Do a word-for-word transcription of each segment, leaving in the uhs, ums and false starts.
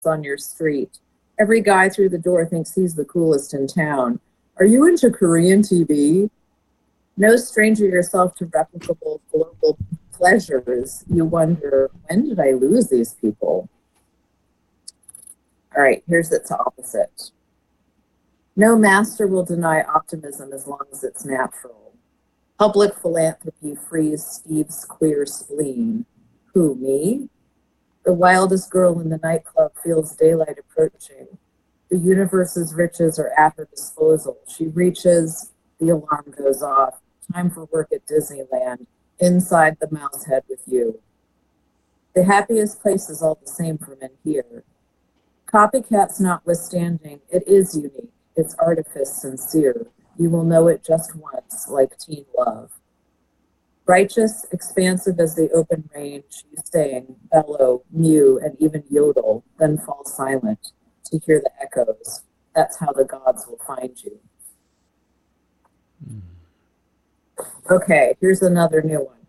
on your street. Every guy through the door thinks he's the coolest in town. Are you into Korean T V? No stranger yourself to replicable global pleasures. You wonder, when did I lose these people? All right, here's its opposite. No master will deny optimism as long as it's natural. Public philanthropy frees Steve's queer spleen. Who, me? The wildest girl in the nightclub feels daylight approaching. The universe's riches are at her disposal. She reaches, the alarm goes off. Time for work at Disneyland, inside the mouse head with you. The happiest place is all the same for men here. Copycats notwithstanding, it is unique. Its artifice sincere. You will know it just once, like teen love. Righteous, expansive as the open range, you sing, bellow, mew, and even yodel, then fall silent to hear the echoes. That's how the gods will find you. Mm. Okay, here's another new one.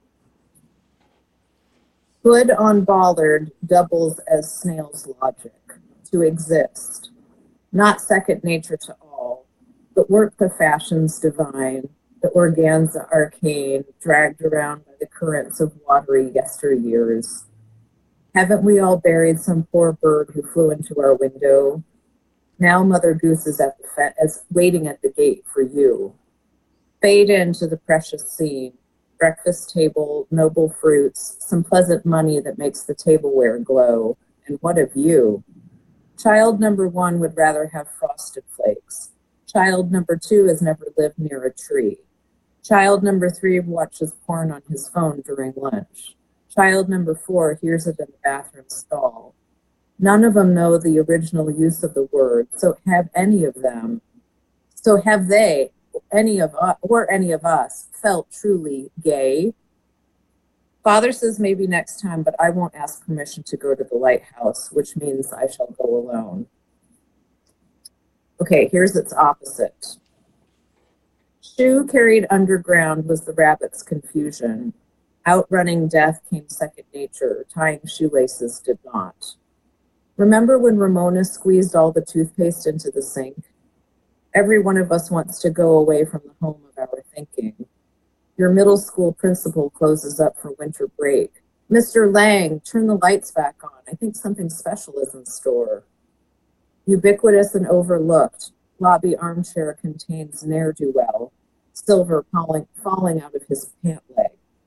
Hood on bollard doubles as snail's logic. To exist. Not second nature to all, but work the fashions divine, the organza arcane, dragged around by the currents of watery yesteryears. Haven't we all buried some poor bird who flew into our window? Now Mother Goose is at the fe- as waiting at the gate for you. Fade into the precious scene, breakfast table, noble fruits, some pleasant money that makes the tableware glow, and what a view! Child number one would rather have frosted flakes. Child number two has never lived near a tree. Child number three watches porn on his phone during lunch. Child number four hears it in the bathroom stall. None of them know the original use of the word, so have any of them, so have they, any of us, or any of us, felt truly gay? Father says maybe next time, but I won't ask permission to go to the lighthouse, which means I shall go alone. Okay, here's its opposite. Shoe carried underground was the rabbit's confusion. Outrunning death came second nature. Tying shoelaces did not. Remember when Ramona squeezed all the toothpaste into the sink? Every one of us wants to go away from the home of our thinking. Your middle school principal closes up for winter break. Mister Lang, turn the lights back on. I think something special is in store. Ubiquitous and overlooked, lobby armchair contains ne'er-do-well, silver falling, falling out of his pant leg.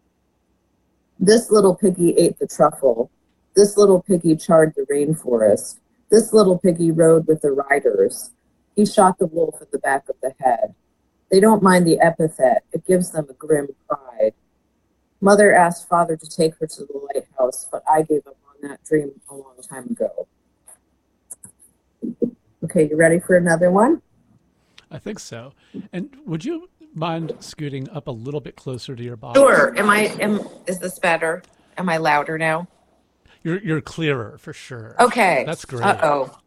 This little piggy ate the truffle. This little piggy charred the rainforest. This little piggy rode with the riders. He shot the wolf at the back of the head. They don't mind the epithet. It gives them a grim pride. Mother asked Father to take her to the lighthouse, but I gave up on that dream a long time ago. Okay, you ready for another one? I think so. And would you mind scooting up a little bit closer to your box? Sure. Am I? Am is this better? Am I louder now? You're you're clearer for sure. Okay. That's great. Uh-oh.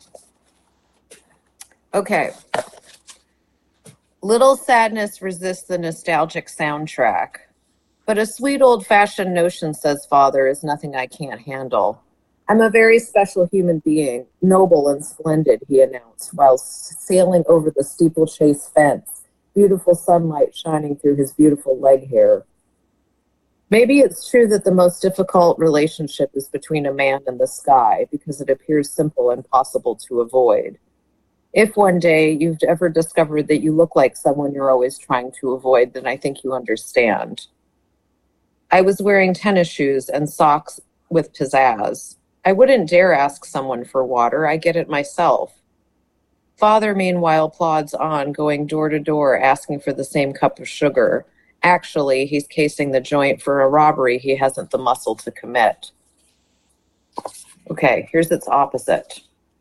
Okay. Little sadness resists the nostalgic soundtrack. But a sweet old-fashioned notion, says Father, is nothing I can't handle. I'm a very special human being, noble and splendid, he announced, while sailing over the steeplechase fence, beautiful sunlight shining through his beautiful leg hair. Maybe it's true that the most difficult relationship is between a man and the sky, because it appears simple and possible to avoid. If one day you've ever discovered that you look like someone you're always trying to avoid, then I think you understand. I was wearing tennis shoes and socks with pizzazz. I wouldn't dare ask someone for water. I get it myself. Father, meanwhile, plods on, going door to door, asking for the same cup of sugar. Actually, he's casing the joint for a robbery he hasn't the muscle to commit. Okay, here's its opposite.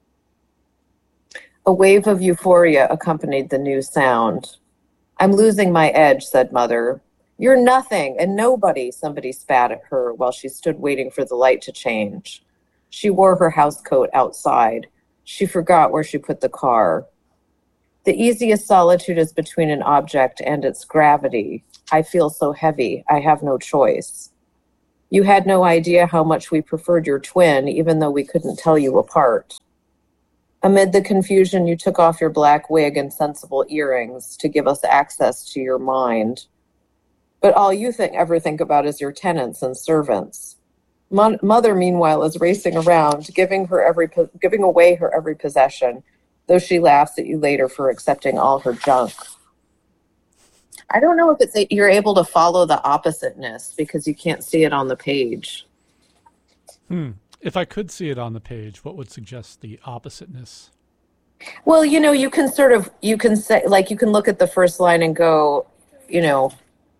A wave of euphoria accompanied the new sound. I'm losing my edge, said Mother. You're nothing and nobody, somebody spat at her while she stood waiting for the light to change. She wore her housecoat outside. She forgot where she put the car. The easiest solitude is between an object and its gravity. I feel so heavy. I have no choice. You had no idea how much we preferred your twin, even though we couldn't tell you apart. Amid the confusion, you took off your black wig and sensible earrings to give us access to your mind. But all you think, ever think about is your tenants and servants. Mon- Mother, meanwhile, is racing around, giving her every po- giving away her every possession, though she laughs at you later for accepting all her junk. I don't know if it's a, you're able to follow the oppositeness because you can't see it on the page. Hmm. If I could see it on the page, what would suggest the oppositeness? Well, you know, you can sort of you can say like you can look at the first line and go, you know,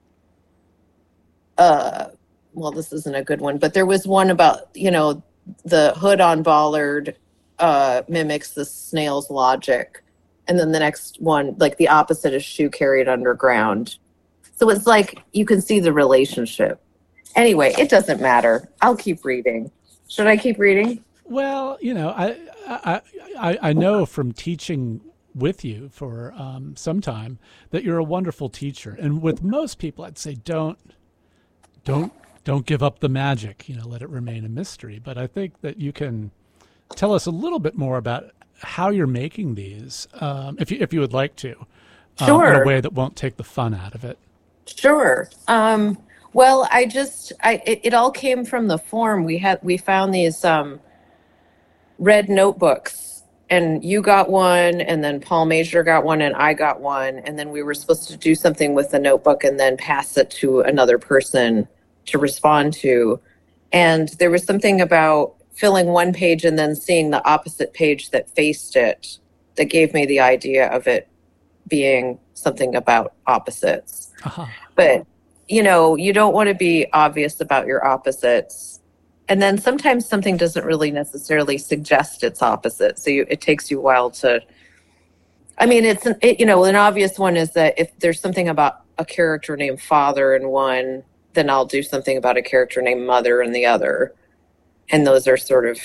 uh well, this isn't a good one, but there was one about, you know, the hood on bollard uh mimics the snail's logic. And then the next one, like the opposite is shoe carried underground. So it's like you can see the relationship. Anyway, it doesn't matter. I'll keep reading. Should I keep reading? Well, you know, I I I, I know from teaching with you for um, some time that you're a wonderful teacher, and with most people, I'd say don't don't don't give up the magic. You know, let it remain a mystery. But I think that you can tell us a little bit more about how you're making these, um, if you if you would like to, um, in a Sure. way that won't take the fun out of it. Sure. Um, well, I just, I, it, it all came from the form. We had, we found these um, red notebooks, and you got one, and then Paul Major got one, and I got one, and then we were supposed to do something with the notebook and then pass it to another person to respond to. And there was something about filling one page and then seeing the opposite page that faced it that gave me the idea of it being something about opposites. Aha. But, you know, you don't want to be obvious about your opposites. And then sometimes something doesn't really necessarily suggest its opposite. So you, it takes you a while to, I mean, it's, an, it, you know, an obvious one is that if there's something about a character named Father in one, then I'll do something about a character named Mother in the other. And those are sort of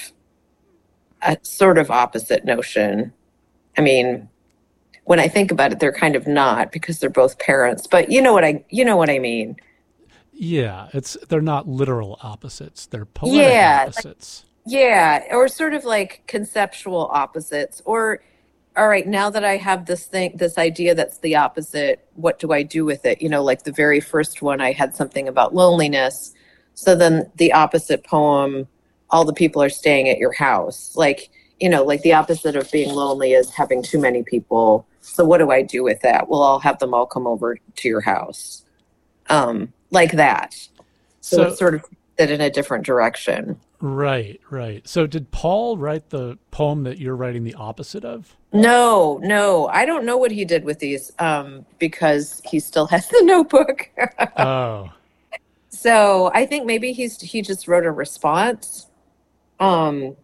a sort of opposite notion. I mean, when I think about it, they're kind of not because they're both parents, but you know what I, you know what I mean? Yeah, it's they're not literal opposites; they're poetic Yeah, like, opposites. yeah, or sort of like conceptual opposites. Or, all right, now that I have this thing, this idea that's the opposite, what do I do with it? You know, like the very first one, I had something about loneliness. So then the opposite poem, all the people are staying at your house. Like, you know, like the opposite of being lonely is having too many people. So what do I do with that? Well, I'll have them all come over to your house. Um, like that. So So it's sort of that in a different direction. right, right. So did Paul write the poem that you're writing the opposite of? No, no, I don't know what he did with these um, because he still has the notebook. Oh, So I think maybe he's he just wrote a response, um,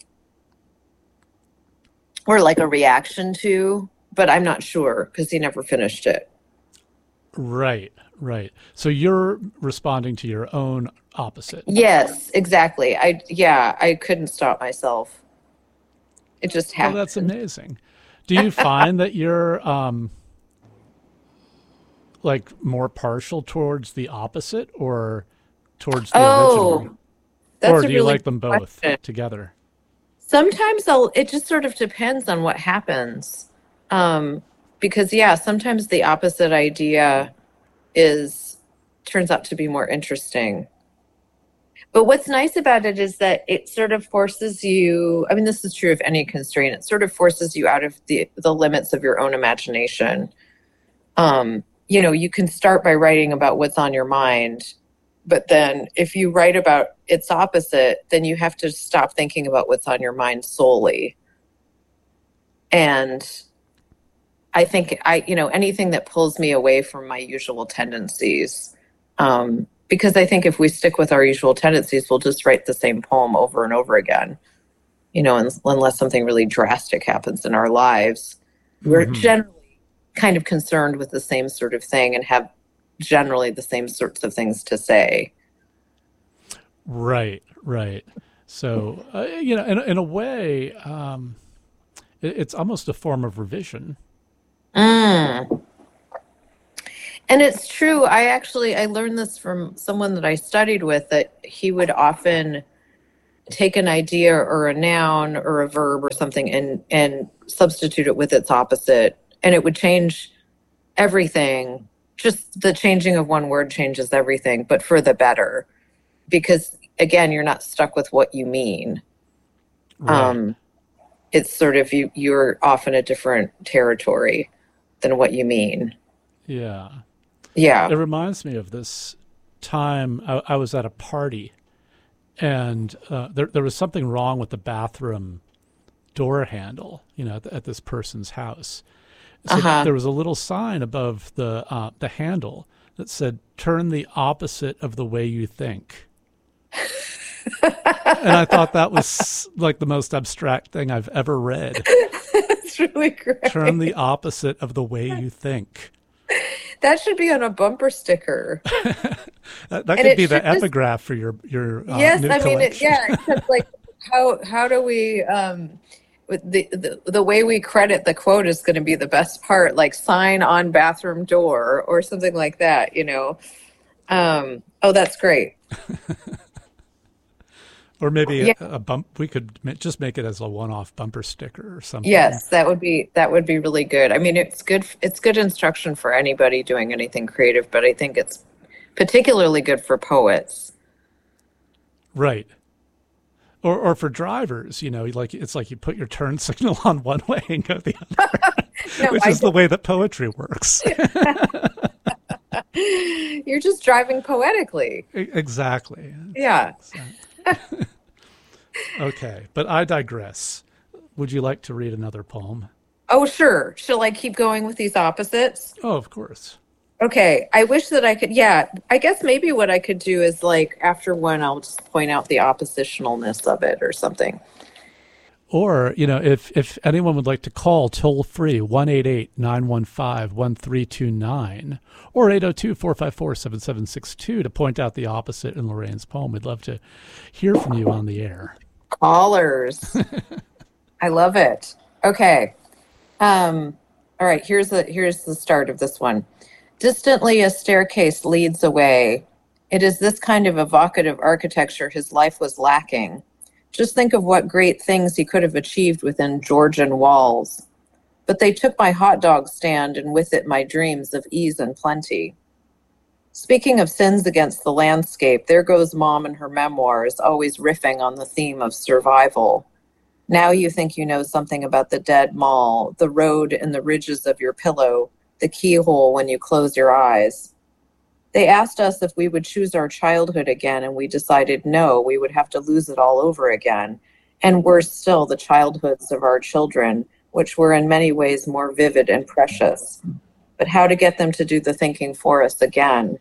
or like a reaction to, but I'm not sure because he never finished it. right, right. So you're responding to your own opposite. Yes, exactly. I yeah, I couldn't stop myself. It just Well, that's happened. amazing. Do you find that you're um, like more partial towards the opposite or towards the original? Oh, Or that's a do you really like them good both question. together? Sometimes I'll, it just sort of depends on what happens. Um, because yeah, sometimes the opposite idea is turns out to be more interesting. But what's nice about it is that it sort of forces you, I mean, this is true of any constraint, it sort of forces you out of the, the limits of your own imagination. Um, you know, you can start by writing about what's on your mind, but then if you write about its opposite, then you have to stop thinking about what's on your mind solely. And I think I, you know, anything that pulls me away from my usual tendencies, um, because I think if we stick with our usual tendencies, we'll just write the same poem over and over again, you know, un- unless something really drastic happens in our lives. We're Hmm. generally kind of concerned with the same sort of thing and have generally the same sorts of things to say. Right, right. So, uh, you know, in, in a way, um, it, it's almost a form of revision. Mm. And it's true. I actually I learned this from someone that I studied with, that he would often take an idea or a noun or a verb or something and and substitute it with its opposite, and it would change everything. Just the changing of one word changes everything, but for the better, because again, you're not stuck with what you mean. Right. Um, it's sort of you you're off in a different territory than what you mean. Yeah. Yeah. It reminds me of this time I, I was at a party, and uh, there there was something wrong with the bathroom door handle, you know, at, at this person's house. So Uh-huh. there was a little sign above the uh, the handle that said, "Turn the opposite of the way you think." And I thought that was like the most abstract thing I've ever read. It's really great. Turn the opposite of the way you think. That should be on a bumper sticker. That, that And could it be the should just, epigraph for your your uh, yes, new I mean, it, collection. yeah, except like how how do we um with the, the the way we credit the quote is going to be the best part, like sign on bathroom door or something like that, you know. Um, oh, that's great. Or maybe a, Yeah, a bump. We could ma- just make it as a one-off bumper sticker or something. yes, that would be that would be really good. I mean, it's good it's good instruction for anybody doing anything creative, but I think it's particularly good for poets. Right. Or or for drivers, you know, like it's like you put your turn signal on one way and go the other, No, which I is the way that poetry works. You're just driving poetically. E- exactly. Yeah. Exactly. Okay, but I digress. Would you like to read another poem? Oh, sure. Shall I keep going with these opposites? Oh, of course. Okay. I wish that I could. Yeah. I guess maybe what I could do is like after one, I'll just point out the oppositionalness of it or something. Or, you know, if, if anyone would like to call toll free, one eight eight, nine one five, one three two nine or eight oh two, four five four, seven seven six two to point out the opposite in Lorraine's poem. We'd love to hear from you on the air. Callers. I love it. Okay. Um, all right. Here's the here's the start of this one. Distantly, a staircase leads away. It is this kind of evocative architecture his life was lacking. Just think of what great things he could have achieved within Georgian walls. But they took my hot dog stand and with it my dreams of ease and plenty. Speaking of sins against the landscape, there goes Mom in her memoirs, always riffing on the theme of survival. Now you think you know something about the dead mall, the road and the ridges of your pillow, the keyhole when you close your eyes. They asked us if we would choose our childhood again, and we decided no, we would have to lose it all over again. And worse still, the childhoods of our children, which were in many ways more vivid and precious. But how to get them to do the thinking for us again?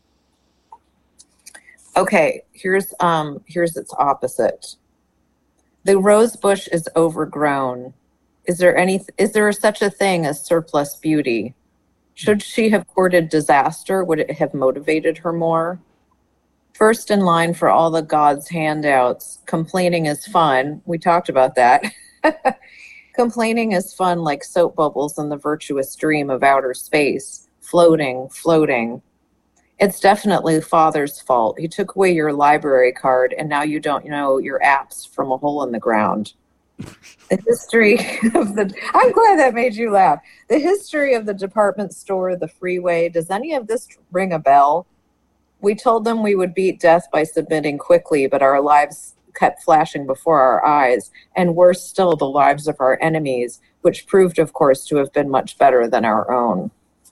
Okay, here's um here's its opposite. The rose bush is overgrown. Is there any is there such a thing as surplus beauty? Should she have courted disaster, would it have motivated her more? First in line for all the gods' handouts, complaining is fun. We talked about that. Complaining is fun like soap bubbles in the virtuous dream of outer space, floating, floating. It's definitely Father's fault. He took away your library card, and now you don't know your apps from a hole in the ground. The history of the... I'm glad that made you laugh. The history of the department store, the freeway, does any of this ring a bell? We told them we would beat death by submitting quickly, but our lives kept flashing before our eyes, and worse still, the lives of our enemies, which proved, of course, to have been much better than our own.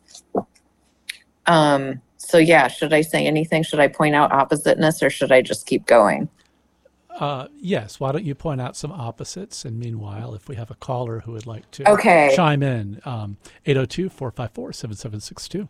Um, so yeah, should I say anything? Should I point out oppositeness, or should I just keep going? Uh, yes, why don't you point out some opposites? And meanwhile, if we have a caller who would like to Okay. chime in, um, eight oh two, four five four, seven seven six two.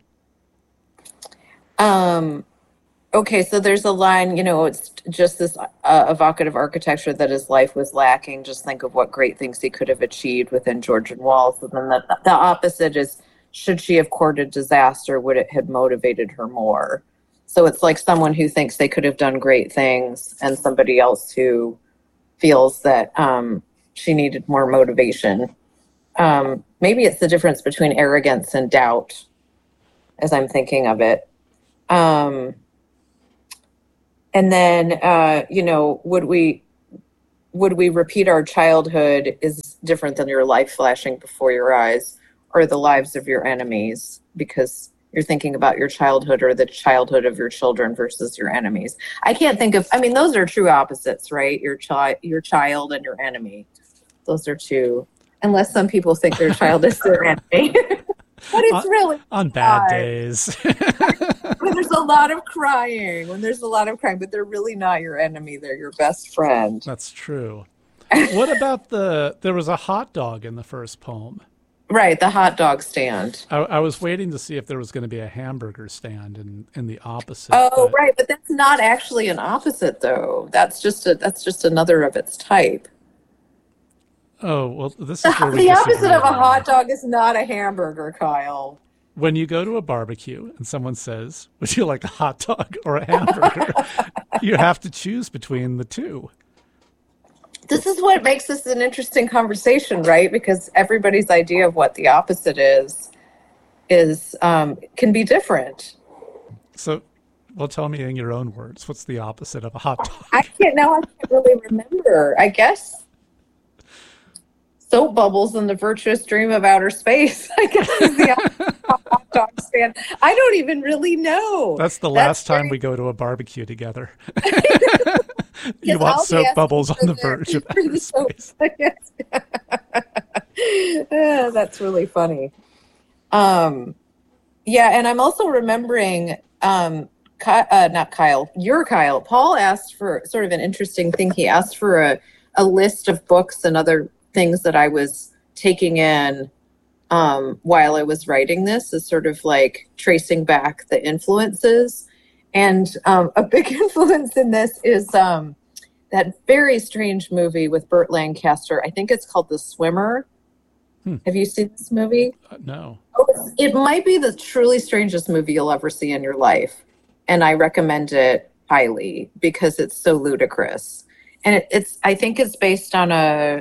Um, okay, so there's a line, you know, it's just this uh, evocative architecture that his life was lacking. Just think of what great things he could have achieved within Georgian walls. And then the, the opposite is, should she have courted disaster, would it have motivated her more? So it's like someone who thinks they could have done great things and somebody else who feels that um, she needed more motivation. Um, maybe it's the difference between arrogance and doubt. as I'm thinking of it. Um, and then, uh, you know, would we would we repeat our childhood is different than your life flashing before your eyes or the lives of your enemies, because you're thinking about your childhood or the childhood of your children versus your enemies. I can't think of, I mean, those are true opposites, right? Your child, your child and your enemy. Those are two, unless some people think their child is their enemy. But it's on, really on bad days. when there's a lot of crying, when there's a lot of crying, but they're really not your enemy. They're your best friend. That's true. What about the, there was a hot dog in the first poem. Right, the hot dog stand. I, I was waiting to see if there was going to be a hamburger stand in, in the opposite. Oh, but... right, but that's not actually an opposite, though. That's just a that's just another of its type. Oh, well, this The, is where we the opposite disagree of a then. hot dog is not a hamburger, Kyle. When you go to a barbecue and someone says, would you like a hot dog or a hamburger? You have to choose between the two. This is what makes this an interesting conversation, right? Because everybody's idea of what the opposite is is um, can be different. So, well, tell me in your own words, what's the opposite of a hot dog? I can't now. I can't really remember. I guess soap bubbles in the virtuous dream of outer space. I guess is the opposite of a hot dog stand. I don't even really know. That's the That's last time very- we go to a barbecue together. You Yes, want I'll be soap asking bubbles on for the the- verge of for the outer soap. space. Yeah, that's really funny. Um, yeah, and I'm also remembering, um, Ky- uh, not Kyle, your Kyle. Paul asked for sort of an interesting thing. He asked for a, a list of books and other things that I was taking in um, while I was writing this, is sort of like tracing back the influences. And um, a big influence in this is um, that very strange movie with Burt Lancaster. I think it's called The Swimmer. Hmm. Have you seen this movie? Uh, no. Oh, it's- it might be the truly strangest movie you'll ever see in your life. And I recommend it highly because it's so ludicrous. And it, it's, I think it's based on a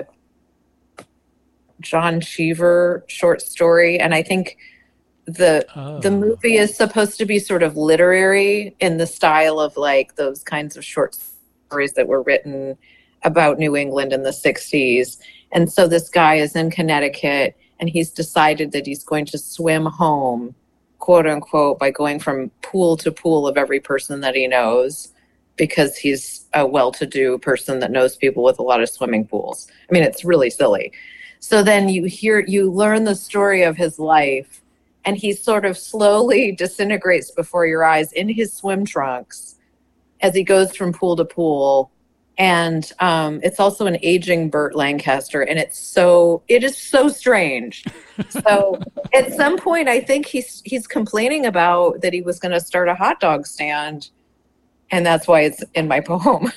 John Cheever short story. And I think the Oh. the movie is supposed to be sort of literary in the style of like those kinds of short stories that were written about New England in the sixties. And so this guy is in Connecticut and he's decided that he's going to swim home, quote unquote, by going from pool to pool of every person that he knows, because he's a well-to-do person that knows people with a lot of swimming pools. I mean, it's really silly. So then you hear, you learn the story of his life, and he sort of slowly disintegrates before your eyes in his swim trunks as he goes from pool to pool. And um, it's also an aging Burt Lancaster, and it's so, it is so strange. So at some point, I think he's he's complaining about that he was going to start a hot dog stand, and that's why it's in my poem.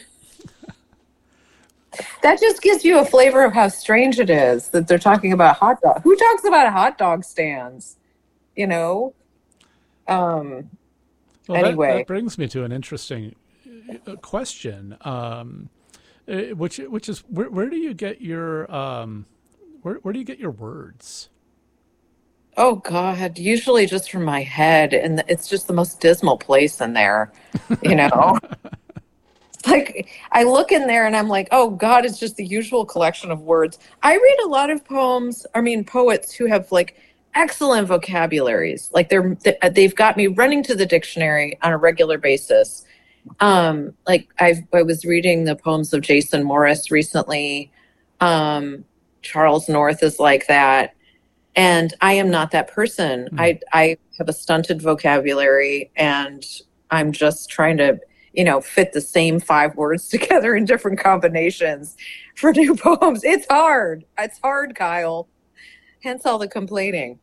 That just gives you a flavor of how strange it is that they're talking about hot dog. Who talks about hot dog stands? You know? Um, Well, anyway. that, that brings me to an interesting uh, question, um, uh, which which is where, where do you get your um, where where do you get your words? Oh God, usually just from my head, and it's just the most dismal place in there, you know? It's like I look in there and I'm like, oh God, it's just the usual collection of words. I read a lot of poems, I mean poets who have like excellent vocabularies. Like they're they've got me running to the dictionary on a regular basis. Um, like I've I was reading the poems of Jason Morris recently. Um, Charles North is like that. And I am not that person. Mm. I I have a stunted vocabulary, and I'm just trying to, you know, fit the same five words together in different combinations for new poems. It's hard. It's hard, Kyle. Hence all the complaining.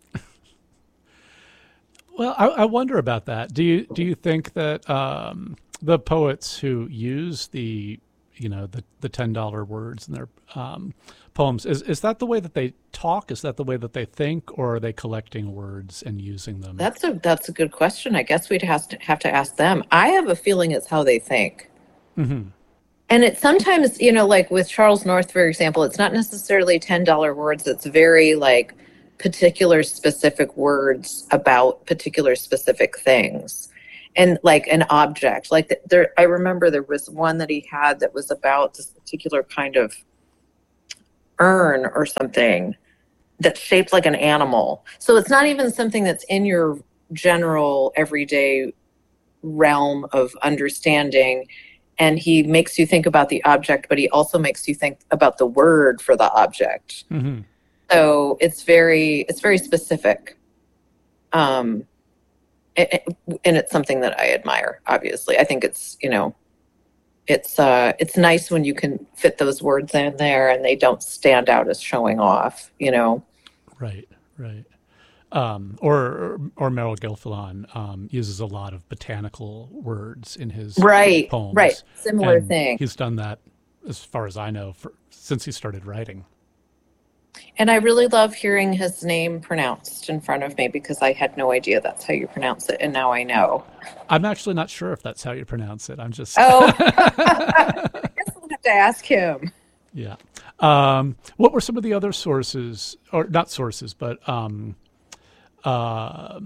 Well, I, I wonder about that. Do you do you think that um, the poets who use the you know the the ten dollar words in their um, poems, is is that the way that they talk? Is that the way that they think, or are they collecting words and using them? That's a that's a good question. I guess we'd have to have to ask them. I have a feeling it's how they think. Mm-hmm. And it's sometimes, you know, like with Charles North, for example, it's not necessarily ten dollar words. It's very like particular specific words about particular specific things. And like an object, like there, I remember there was one that he had that was about this particular kind of urn or something that's shaped like an animal. So it's not even something that's in your general everyday realm of understanding. And he makes you think about the object, but he also makes you think about the word for the object. Mm-hmm. So it's very, it's very specific. Um, it, it, and it's something that I admire, obviously. I think it's, you know, it's, uh, it's nice when you can fit those words in there and they don't stand out as showing off, you know? Right, right. Um, or, or Merrill Gilfillan um, uses a lot of botanical words in his right, poems. Right, similar and thing. He's done that, as far as I know, for, since he started writing. And I really love hearing his name pronounced in front of me because I had no idea that's how you pronounce it, and now I know. I'm actually not sure if that's how you pronounce it. I'm just... Oh, I guess I'll have to ask him. Yeah. Um, what were some of the other sources, or not sources, but um, uh,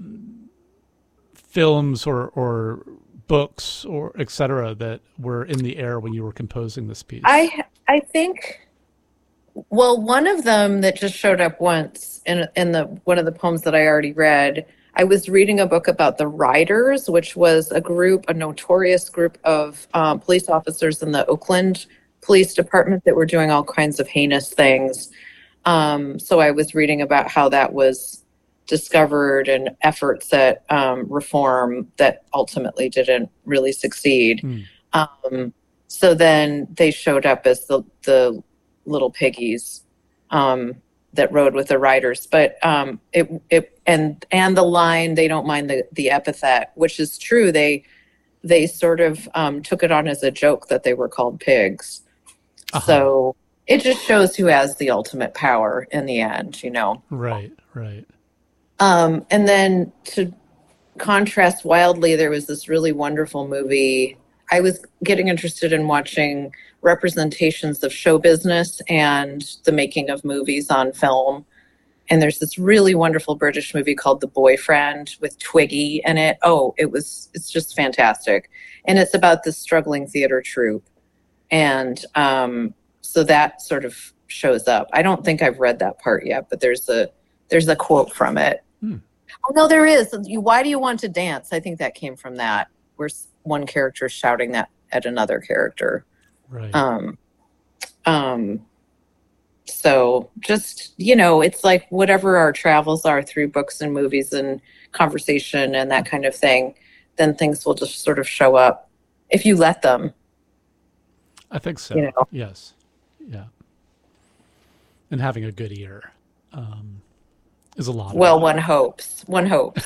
films or, or books or et cetera that were in the air when you were composing this piece? I I think... Well, one of them that just showed up once in in the one of the poems that I already read, I was reading a book about the Riders, which was a group, a notorious group of um, police officers in the Oakland Police Department that were doing all kinds of heinous things. Um, so I was reading about how that was discovered and efforts at um, reform that ultimately didn't really succeed. Mm. Um, so then they showed up as the the little piggies um, that rode with the riders, but um, it it and and the line, they don't mind the the epithet, which is true. They they sort of um, took it on as a joke that they were called pigs. Uh-huh. So it just shows who has the ultimate power in the end, you know. Right, right. Um, and then to contrast wildly, there was this really wonderful movie. I was getting interested in watching representations of show business and the making of movies on film. And there's this really wonderful British movie called The Boyfriend with Twiggy in it. Oh, it was, it's just fantastic. And it's about this struggling theater troupe. And um, so that sort of shows up. I don't think I've read that part yet, but there's a, there's a quote from it. Hmm. Oh, no, there is. Why do you want to dance? I think that came from that, where one character is shouting that at another character. Right. Um, um, so just, you know, it's like whatever our travels are through books and movies and conversation and that kind of thing, then things will just sort of show up if you let them. I think so. You know? Yes. Yeah. And having a good ear um, is a lot. Well, of one hopes. One hopes.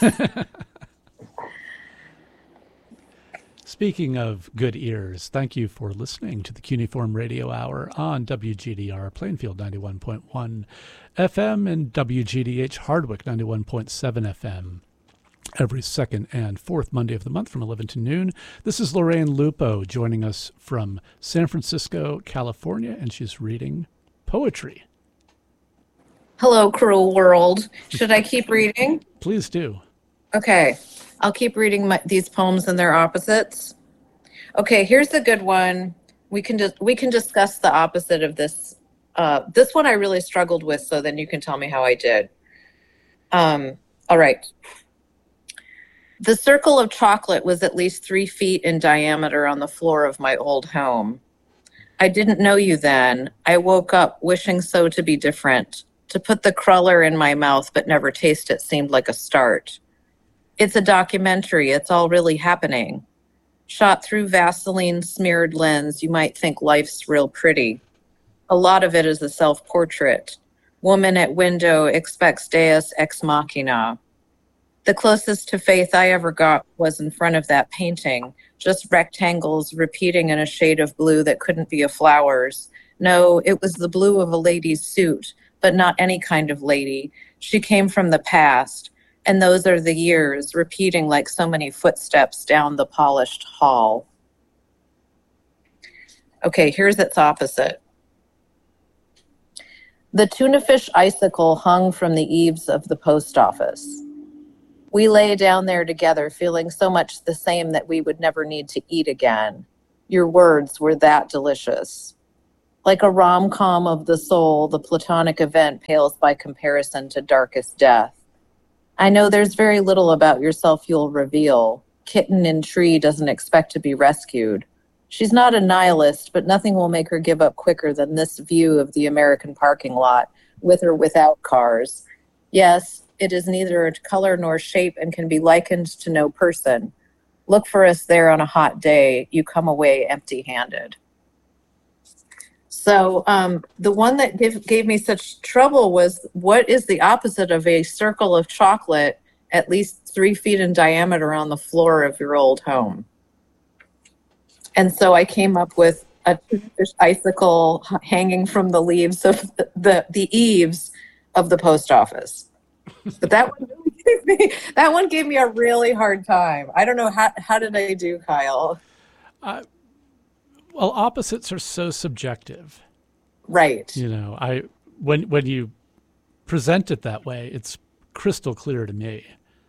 Speaking of good ears, thank you for listening to the Cuneiform Radio Hour on W G D R Plainfield ninety-one point one F M and W G D H Hardwick ninety-one point seven F M. Every second and fourth Monday of the month from eleven to noon. This is Lorraine Lupo joining us from San Francisco, California, and she's reading poetry. Hello, cruel world. Should I keep reading? Please do. Okay. I'll keep reading my, these poems and their opposites. Okay, here's a good one. We can just we can discuss the opposite of this. Uh, this one I really struggled with, so then you can tell me how I did. Um, all right. The circle of chocolate was at least three feet in diameter on the floor of my old home. I didn't know you then. I woke up wishing so to be different. To put the cruller in my mouth but never taste it seemed like a start. It's a documentary. It's all really happening. Shot through Vaseline-smeared lens, you might think life's real pretty. A lot of it is a self-portrait. Woman at window expects deus ex machina. The closest to faith I ever got was in front of that painting, just rectangles repeating in a shade of blue that couldn't be a flower's. No, it was the blue of a lady's suit, but not any kind of lady. She came from the past. And those are the years, repeating like so many footsteps down the polished hall. Okay, here's its opposite. The tuna fish icicle hung from the eaves of the post office. We lay down there together, feeling so much the same that we would never need to eat again. Your words were that delicious. Like a rom-com of the soul, the platonic event pales by comparison to darkest death. I know there's very little about yourself you'll reveal. Kitten in tree doesn't expect to be rescued. She's not a nihilist, but nothing will make her give up quicker than this view of the American parking lot, with or without cars. Yes, it is neither a color nor shape and can be likened to no person. Look for us there on a hot day. You come away empty-handed. So um, the one that give, gave me such trouble was, what is the opposite of a circle of chocolate at least three feet in diameter on the floor of your old home? And so I came up with a tuna fish icicle hanging from the leaves of the, the, the eaves of the post office. But that one really gave me that one gave me a really hard time. I don't know how how did I do, Kyle? Uh, well, opposites are so subjective, right? You know, I when when you present it that way, it's crystal clear to me.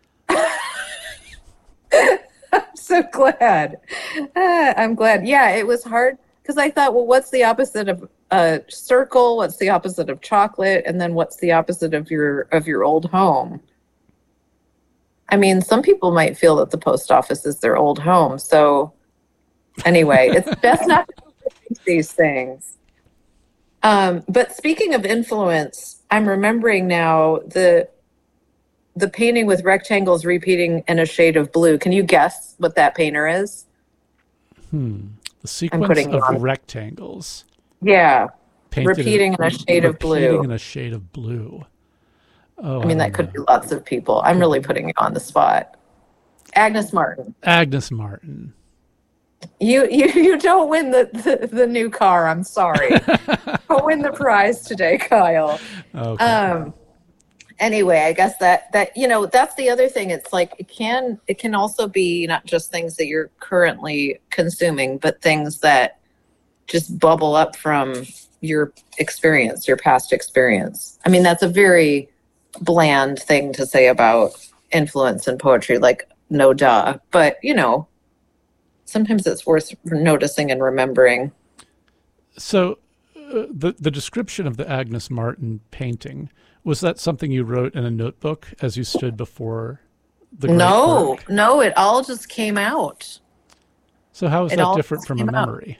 I'm so glad. Uh, I'm glad. Yeah, it was hard because I thought, well, what's the opposite of a circle? What's the opposite of chocolate? And then what's the opposite of your of your old home? I mean, some people might feel that the post office is their old home. So anyway, it's best not to overthink these things. Um, but speaking of influence, I'm remembering now the the painting with rectangles repeating in a shade of blue. Can you guess what that painter is? Hmm. The sequence of rectangles. Yeah. Painted repeating in a shade of blue. Repeating in a shade of blue. Oh, I mean, I that could know. be lots of people. I'm really putting you on the spot. Agnes Martin. Agnes Martin. You you you don't win the, the, the new car. I'm sorry. Don't win the prize today, Kyle. Okay. Um. Anyway, I guess that that you know that's the other thing. It's like it can it can also be not just things that you're currently consuming, but things that just bubble up from your experience, your past experience. I mean, that's a very bland thing to say about influence in poetry, like no duh. But you know, sometimes it's worth noticing and remembering. So, uh, the the description of the Agnes Martin painting, was that something you wrote in a notebook as you stood before the great No, work? no, it all just came out. So how is It that all different just from a came out. memory?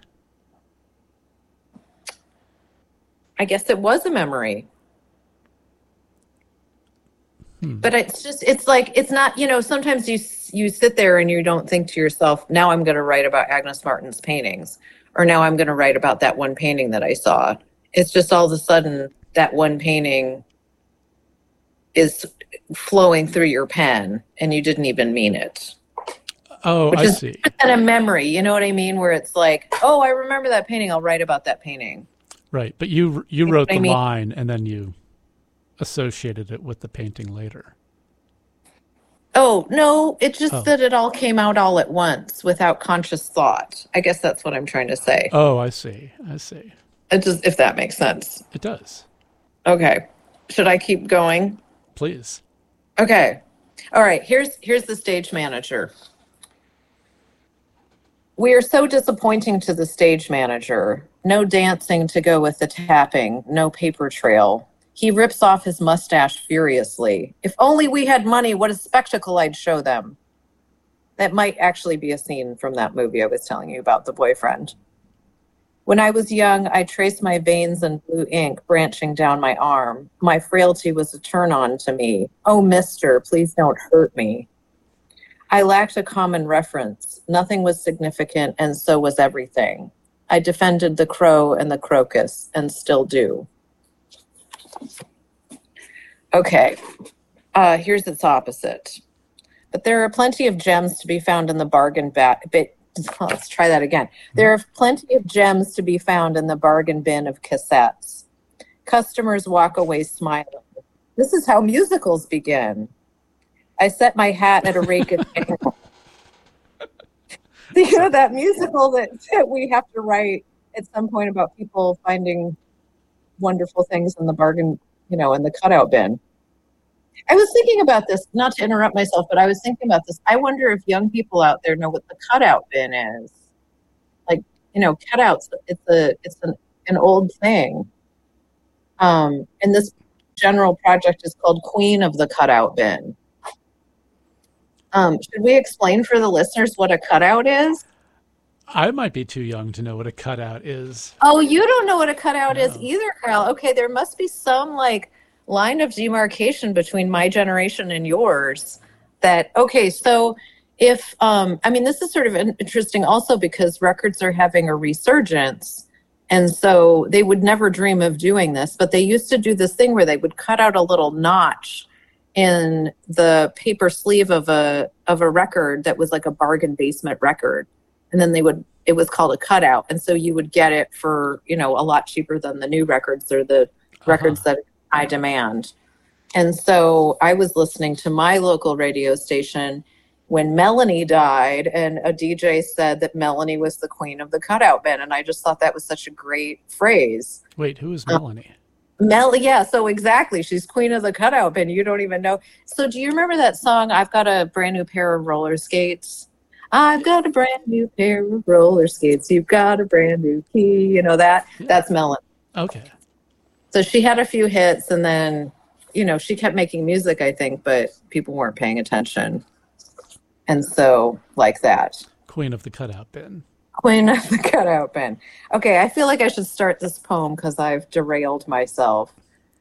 I guess it was a memory. Hmm. But it's just, it's like, it's not, you know, sometimes you you sit there and you don't think to yourself, now I'm going to write about Agnes Martin's paintings, or now I'm going to write about that one painting that I saw. It's just all of a sudden that one painting is flowing through your pen and you didn't even mean it. Oh, Which I is see. kind of memory, you know what I mean? Where it's like, oh, I remember that painting. I'll write about that painting. Right, but you you You know wrote what I the mean? line and then you associated it with the painting later. Oh, no, it's just Oh. that it all came out all at once without conscious thought. I guess that's what I'm trying to say. Oh, I see. I see. It just, if that makes sense. It does. Okay. Should I keep going? Please. Okay. All right. Here's here's the stage manager. We are so disappointing to the stage manager. No dancing to go with the tapping. No paper trail. He rips off his mustache furiously. If only we had money, what a spectacle I'd show them. That might actually be a scene from that movie I was telling you about, The Boyfriend. When I was young, I traced my veins in blue ink branching down my arm. My frailty was a turn-on to me. Oh, mister, please don't hurt me. I lacked a common reference. Nothing was significant, and so was everything. I defended the crow and the crocus, and still do. Okay, uh, here's its opposite. But there are plenty of gems to be found in the bargain bat. Bit, let's try that again. There are plenty of gems to be found in the bargain bin of cassettes. Customers walk away smiling. This is how musicals begin. I set my hat at a rakish angle. You know, that musical that, that we have to write at some point about people finding wonderful things in the bargain, you know, in the cutout bin. I was thinking about this, not to interrupt myself, but I was thinking about this. I wonder if young people out there know what the cutout bin is. Like, you know, cutouts, it's a it's an, an old thing. Um, and this general project is called Queen of the Cutout Bin. Um, should we explain for the listeners what a cutout is? I might be too young to know what a cutout is. Oh, you don't know what a cutout is No. either, Kyle. Okay, there must be some like line of demarcation between my generation and yours. That okay, so if um, I mean, this is sort of interesting also because records are having a resurgence, and so they would never dream of doing this, but they used to do this thing where they would cut out a little notch in the paper sleeve of a of a record that was like a bargain basement record, and then they would it was called a cutout, and so you would get it for, you know, a lot cheaper than the new records or the Uh-huh. records that are high demand. And so I was listening to my local radio station when Melanie died, and a D J said that Melanie was the queen of the cutout bin, and I just thought that was such a great phrase. Wait, who is Um, Melanie? Mel, yeah, so exactly. She's queen of the cutout bin. You don't even know. So do you remember that song, I've got a brand new pair of roller skates? I've got a brand new pair of roller skates. You've got a brand new key. You know that? Yeah. That's Melanie. Okay. So she had a few hits, and then, you know, she kept making music, I think, but people weren't paying attention. And so, like that. Queen of the cutout bin. Queen of the cutout bin. Okay, I feel like I should start this poem because I've derailed myself.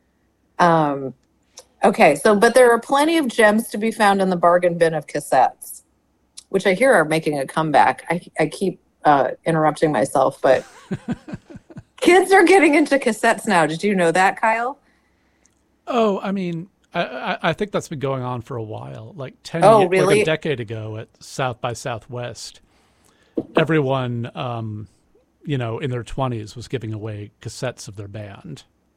Um, okay, so, but there are plenty of gems to be found in the bargain bin of cassettes, which I hear are making a comeback. I, I keep uh, interrupting myself, but kids are getting into cassettes now. Did you know that, Kyle? Oh, I mean, I, I, I think that's been going on for a while. Like ten, Oh, ye- really? like a decade ago at South by Southwest, everyone, um, you know, in their twenties was giving away cassettes of their band.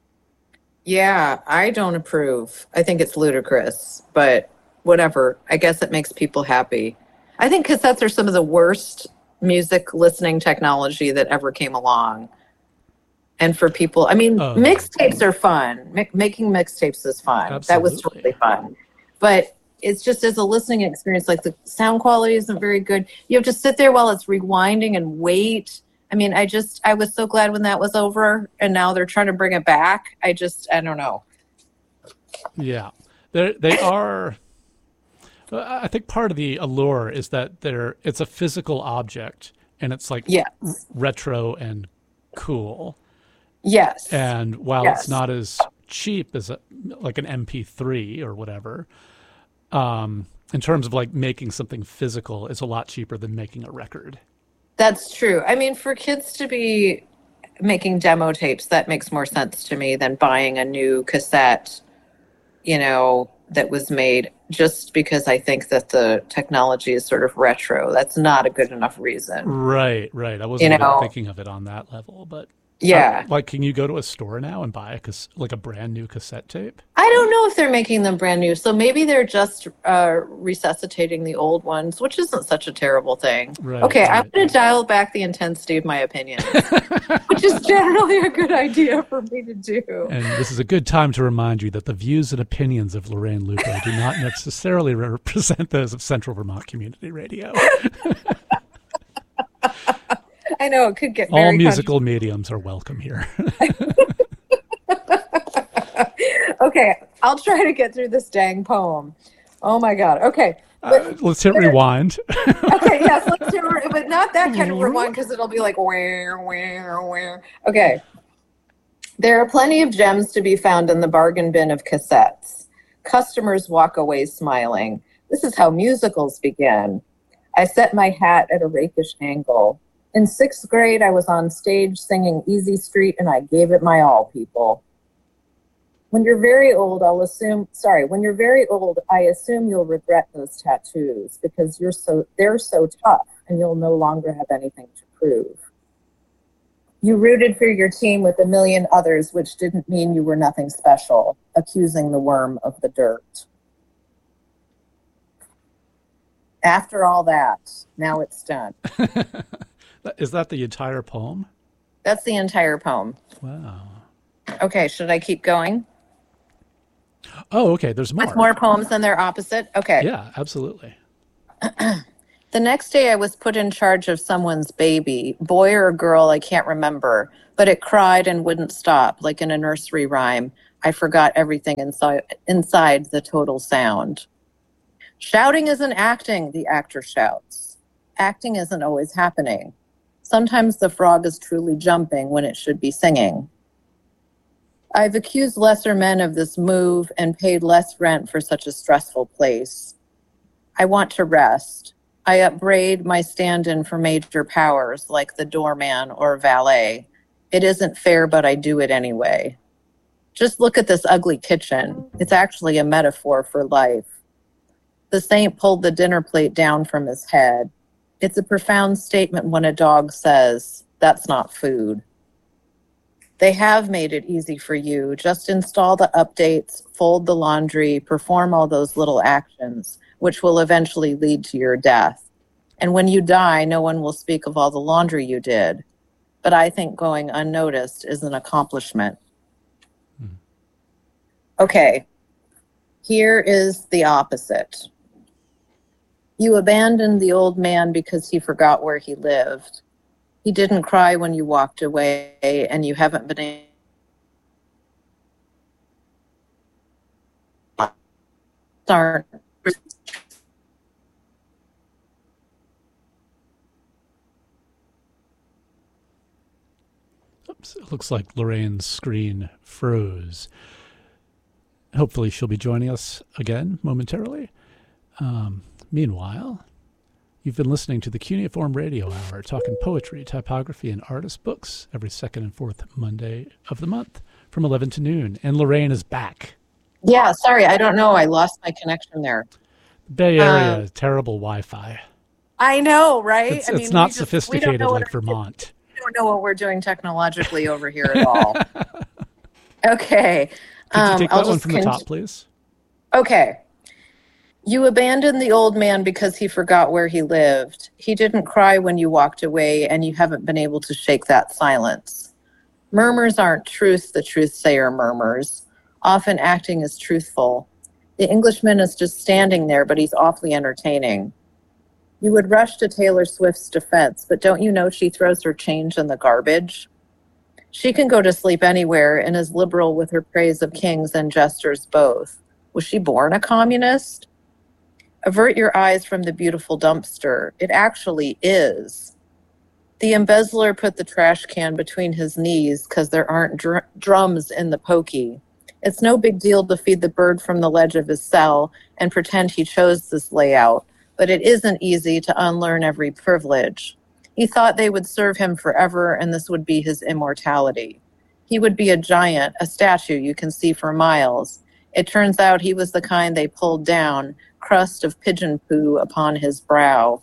Yeah, I don't approve. I think it's ludicrous, but whatever. I guess it makes people happy. I think cassettes are some of the worst music listening technology that ever came along. And for people, I mean, Oh. mixtapes are fun. Mi- making mixtapes is fun. That was Absolutely. totally fun. But it's just as a listening experience, like the sound quality isn't very good. You have to sit there while it's rewinding and wait. I mean, I just, I was so glad when that was over, and now they're trying to bring it back. I just, I don't know. Yeah, they they are. I I think part of the allure is that they're it's a physical object and it's like Yes. retro and cool. Yes. And while Yes. it's not as cheap as a, like an M P three or whatever, um, in terms of like making something physical, it's a lot cheaper than making a record. That's true. I mean, for kids to be making demo tapes, that makes more sense to me than buying a new cassette, you know, that was made just because I think that the technology is sort of retro. That's not a good enough reason. Right, right. I wasn't You even know. thinking of it on that level, but Yeah. uh, like, can you go to a store now and buy a cas- like a brand new cassette tape? I don't know if they're making them brand new. So maybe they're just uh, resuscitating the old ones, which isn't such a terrible thing. Right, Okay, I'm right. going to dial back the intensity of my opinions, which is generally a good idea for me to do. And this is a good time to remind you that the views and opinions of Lorraine Lupe do not necessarily represent those of Central Vermont Community Radio. I know it could get All very musical mediums are welcome here. Okay, I'll try to get through this dang poem. Oh my God. Okay. But, Uh, let's hit rewind. okay, yes, let's do it, but not that kind of rewind because it'll be like where, where, where. Okay. There are plenty of gems to be found in the bargain bin of cassettes. Customers walk away smiling. This is how musicals begin. I set my hat at a rakish angle. In sixth grade, I was on stage singing Easy Street, and I gave it my all, people. When you're very old, I'll assume, sorry, when you're very old, I assume you'll regret those tattoos because you're so, they're so tough and you'll no longer have anything to prove. You rooted for your team with a million others, which didn't mean you were nothing special, accusing the worm of the dirt. After all that, now it's done. Is that the entire poem? That's the entire poem. Wow. Okay, should I keep going? Oh, okay. There's With more. more poems than their opposite? Okay. Yeah, absolutely. The next day, I was put in charge of someone's baby, boy or girl, I can't remember, but it cried and wouldn't stop, like in a nursery rhyme. I forgot everything inside, inside the total sound. Shouting isn't acting, the actor shouts. Acting isn't always happening. Sometimes the frog is truly jumping when it should be singing. I've accused lesser men of this move and paid less rent for such a stressful place. I want to rest. I upbraid my stand-in for major powers like the doorman or valet. It isn't fair, but I do it anyway. Just look at this ugly kitchen. It's actually a metaphor for life. The saint pulled the dinner plate down from his head. It's a profound statement when a dog says, "That's not food." They have made it easy for you. Just install the updates, fold the laundry, perform all those little actions, which will eventually lead to your death. And when you die, no one will speak of all the laundry you did. But I think going unnoticed is an accomplishment. Hmm. Okay, here is the opposite. You abandoned the old man because he forgot where he lived. He didn't cry when you walked away, and you haven't been able to start. Oops, it looks like Lorraine's screen froze. Hopefully she'll be joining us again momentarily. Um, meanwhile, you've been listening to the Cuneiform Radio Hour, talking poetry, typography, and artist books every second and fourth Monday of the month from eleven to noon. And Lorraine is back. Yeah, sorry, I don't know. I lost my connection there. Bay Area, um, terrible Wi-Fi. I know, right? It's, I it's mean, not just, sophisticated like Vermont. We don't know what we're doing technologically over here at all. Okay. Could you take um, that I'll one from the top, please? Okay. You abandoned the old man because he forgot where he lived. He didn't cry when you walked away, and you haven't been able to shake that silence. Murmurs aren't truth, the truth-sayer murmurs. Often acting is truthful. The Englishman is just standing there, but he's awfully entertaining. You would rush to Taylor Swift's defense, but don't you know she throws her change in the garbage? She can go to sleep anywhere and is liberal with her praise of kings and jesters both. Was she born a communist? Avert your eyes from the beautiful dumpster. It actually is. The embezzler put the trash can between his knees because there aren't dr- drums in the pokey. It's no big deal to feed the bird from the ledge of his cell and pretend he chose this layout, but it isn't easy to unlearn every privilege. He thought they would serve him forever, and this would be his immortality. He would be a giant, a statue you can see for miles. It turns out he was the kind they pulled down, crust of pigeon poo upon his brow.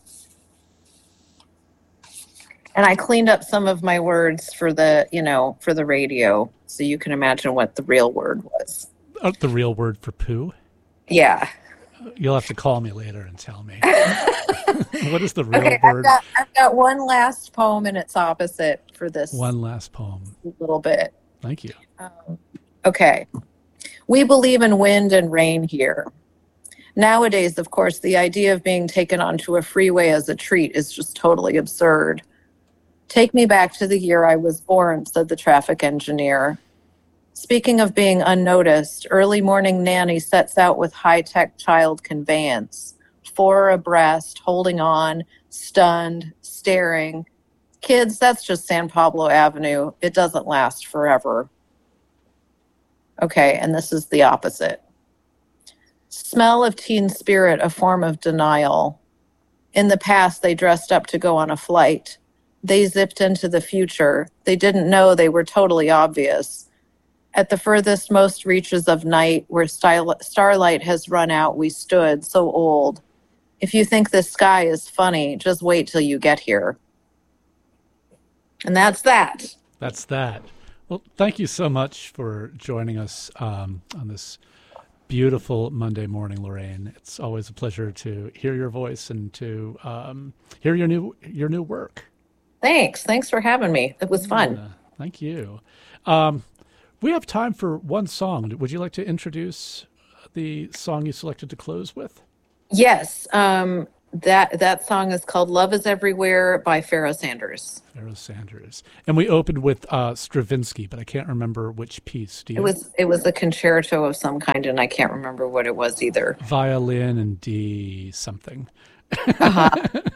And I cleaned up some of my words for the, you know, for the radio, so you can imagine what the real word was. Oh, the real word for poo? Yeah. You'll have to call me later and tell me. What is the real okay, word? I've got, I've got one last poem and its opposite for this. One last poem. Little bit. Thank you. Um, okay. We believe in wind and rain here. Nowadays, of course, the idea of being taken onto a freeway as a treat is just totally absurd. Take me back to the year I was born, said the traffic engineer. Speaking of being unnoticed, early morning nanny sets out with high-tech child conveyance. Four abreast, holding on, stunned, staring. Kids, that's just San Pablo Avenue. It doesn't last forever. Okay, and this is the opposite. Smell of teen spirit, a form of denial. In the past, they dressed up to go on a flight. They zipped into the future. They didn't know they were totally obvious. At the furthest most reaches of night, where style- starlight has run out, we stood, so old. If you think this sky is funny, just wait till you get here. And that's that. That's that. Well, thank you so much for joining us um, on this beautiful Monday morning, Lorraine. It's always a pleasure to hear your voice and to um, hear your new your new work. Thanks. Thanks for having me. It was fun. Yeah, thank you. Um, We have time for one song. Would you like to introduce the song you selected to close with? Yes. Um, that that song is called "Love Is Everywhere" by Pharoah Sanders. Pharoah Sanders. And we opened with uh, Stravinsky, but I can't remember which piece. Do you? It was it was a concerto of some kind, and I can't remember what it was either. Violin and D something. Uh-huh.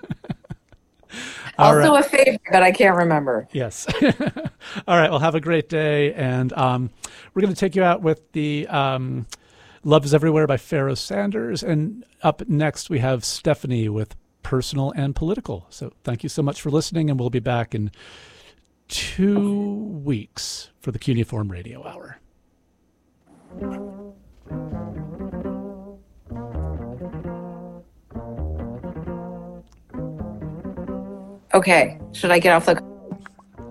Also right. a favorite, but I can't remember. Yes. All right. Well, have a great day. And um, we're going to take you out with the um, Love is Everywhere by Pharoah Sanders. And up next, we have Stephanie with Personal and Political. So thank you so much for listening. And we'll be back in two weeks for the Cuneiform Radio Hour. Okay. Should I get off the